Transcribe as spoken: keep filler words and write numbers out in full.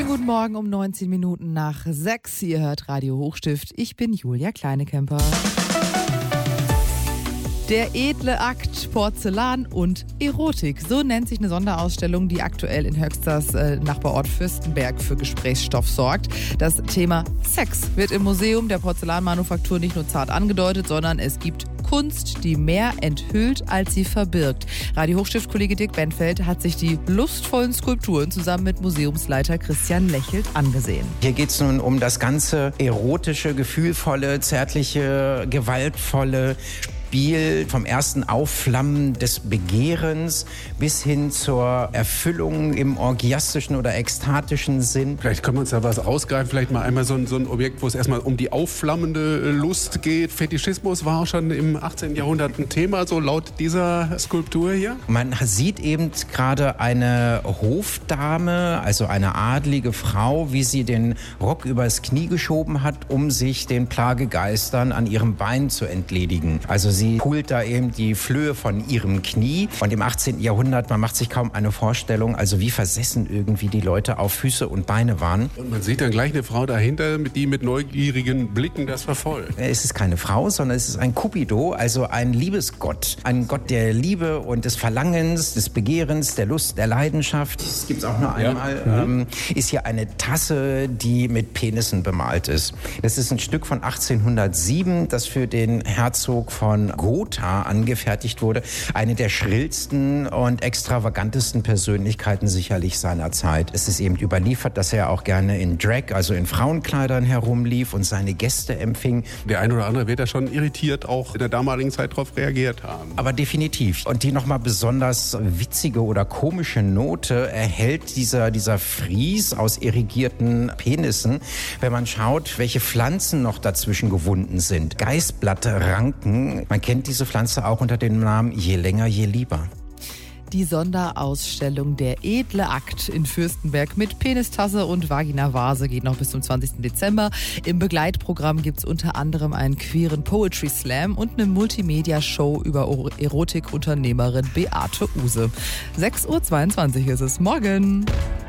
Schönen guten Morgen um neunzehn Minuten nach sechs. Ihr hört Radio Hochstift. Ich bin Julia Kleinekemper. Der edle Akt Porzellan und Erotik. So nennt sich eine Sonderausstellung, die aktuell in Höxters äh, Nachbarort Fürstenberg für Gesprächsstoff sorgt. Das Thema Sex wird im Museum der Porzellanmanufaktur nicht nur zart angedeutet, sondern es gibt Kunst, die mehr enthüllt, als sie verbirgt. Radio Hochstift-Kollege Dick Benfeld hat sich die lustvollen Skulpturen zusammen mit Museumsleiter Christian Lechelt angesehen. Hier geht es nun um das ganze erotische, gefühlvolle, zärtliche, gewaltvolle Spiel, vom ersten Aufflammen des Begehrens bis hin zur Erfüllung im orgiastischen oder ekstatischen Sinn. Vielleicht können wir uns da was rausgreifen, vielleicht mal einmal so ein, so ein Objekt, wo es erstmal um die aufflammende Lust geht. Fetischismus war schon im achtzehnten Jahrhundert ein Thema, so laut dieser Skulptur hier. Man sieht eben gerade eine Hofdame, also eine adlige Frau, wie sie den Rock übers Knie geschoben hat, um sich den Plagegeistern an ihrem Bein zu entledigen. Also sie Sie pult da eben die Flöhe von ihrem Knie. Und im achtzehnten Jahrhundert, man macht sich kaum eine Vorstellung, also wie versessen irgendwie die Leute auf Füße und Beine waren. Und man sieht dann gleich eine Frau dahinter, die mit neugierigen Blicken das verfolgt. Es ist keine Frau, sondern es ist ein Cupido, also ein Liebesgott. Ein Gott der Liebe und des Verlangens, des Begehrens, der Lust, der Leidenschaft. Das gibt es auch nur einmal. Ja. Mhm. Ähm, ist hier eine Tasse, die mit Penissen bemalt ist. Das ist ein Stück von achtzehnhundertsieben, das für den Herzog von Gotha angefertigt wurde. Eine der schrillsten und extravagantesten Persönlichkeiten sicherlich seiner Zeit. Es ist eben überliefert, dass er auch gerne in Drag, also in Frauenkleidern herumlief und seine Gäste empfing. Der eine oder andere wird da schon irritiert auch in der damaligen Zeit darauf reagiert haben. Aber definitiv. Und die nochmal besonders witzige oder komische Note erhält dieser, dieser Fries aus irrigierten Penissen, wenn man schaut, welche Pflanzen noch dazwischen gewunden sind. Geißblattranken. Man kennt diese Pflanze auch unter dem Namen Je länger, je lieber. Die Sonderausstellung Der edle Akt in Fürstenberg mit Penistasse und Vaginavase geht noch bis zum zwanzigsten Dezember. Im Begleitprogramm gibt es unter anderem einen queeren Poetry Slam und eine Multimedia-Show über Erotikunternehmerin Beate Uhse. sechs Uhr zweiundzwanzig ist es. Morgen!